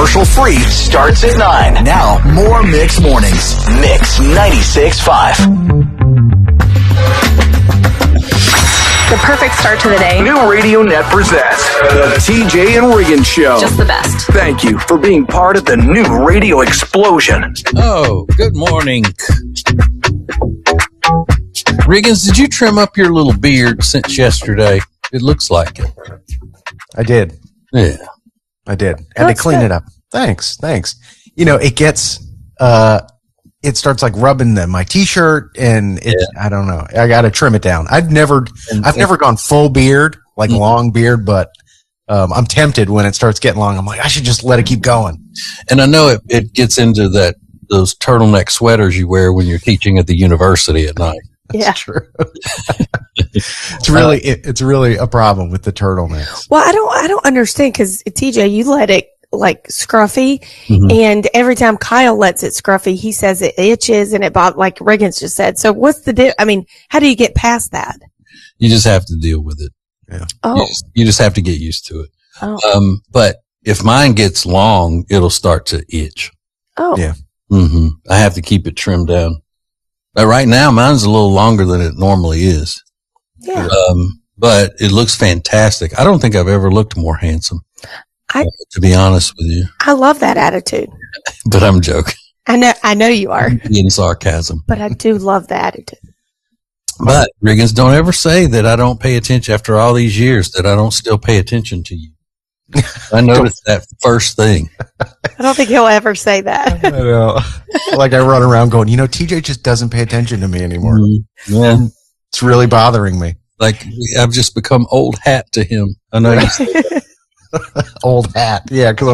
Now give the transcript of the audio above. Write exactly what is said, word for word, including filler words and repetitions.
commercial-free starts at nine. Now, more Mix Mornings. Mix ninety-six point five. The perfect start to the day. New Radio Net presents the T J and Regan Show. Just the best. Thank you for being part of the new radio explosion. Oh, good morning. Riggins, did you trim up your little beard since yesterday? It looks like it. I did. Yeah. I did. Had to clean it up. Thanks. Thanks. You know, it gets, uh, it starts like rubbing the, my t-shirt and it's, yeah. I don't know. I got to trim it down. I've never, and, I've and, never gone full beard, like mm-hmm. long beard, but, um, I'm tempted when it starts getting long. I'm like, I should just let it keep going. And I know it, it gets into that, those turtleneck sweaters you wear when you're teaching at the university at night. That's yeah. true. It's really, it, it's really a problem with the turtlenecks. Well, I don't, I don't understand because T J, you let it like scruffy, mm-hmm. and every time Kyle lets it scruffy, he says it itches and it bob, like Regan's just said. So what's the di- I mean, how do you get past that? You just have to deal with it. Yeah. Oh. You just, you just have to get used to it. Oh. Um, but if mine gets long, it'll start to itch. Oh. Yeah. Mm-hmm. I have to keep it trimmed down. But right now, mine's a little longer than it normally is. Yeah. Um, but it looks fantastic. I don't think I've ever looked more handsome. I, uh, to be honest with you. I love that attitude. But I'm joking. I know, I know you are. In sarcasm. But I do love the attitude. But, Riggins, don't ever say that I don't pay attention after all these years, that I don't still pay attention to you. I noticed that first thing. I don't think he'll ever say that. I know. Like I run around going, you know, T J just doesn't pay attention to me anymore. Mm-hmm. Yeah. It's really bothering me. Like I've just become old hat to him. I know you say that. Old hat. Yeah, because